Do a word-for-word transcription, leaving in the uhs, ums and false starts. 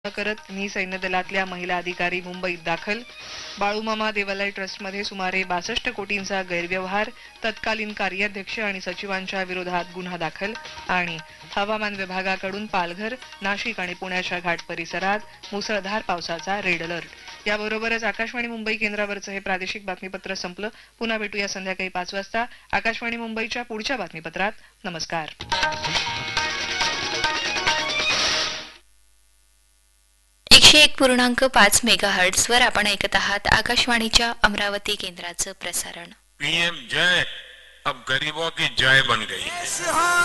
करत मी सैन्य दलातल्या महिला अधिकारी मुंबईत दाखल. बाळूमामा देवालय ट्रस्टमध्ये सुमारे बासष्ट कोटींचा गैरव्यवहार, तत्कालीन कार्याध्यक्ष आणि सचिवांच्या विरोधात गुन्हा दाखल. आणि हवामान विभागाकडून पालघर, नाशिक आणि पुण्याच्या घाट परिसरात मुसळधार पावसाचा रेड अलर्ट. याबरोबरच आकाशवाणी मुंबई केंद्रावरचं हे प्रादेशिक बातमीपत्र संपलं. पुन्हा भेटूया संध्याकाळी पाच वाजता आकाशवाणी मुंबईच्या पुढच्या बातमीपत्रात. नमस्कार. एकशे एक पूर्णांक पाच मेगा हर्ट्स वर आपण ऐकत आहात आकाशवाणीच्या अमरावती केंद्राचं प्रसारण. पीएम जय अब गरीबों की जय बन गई है.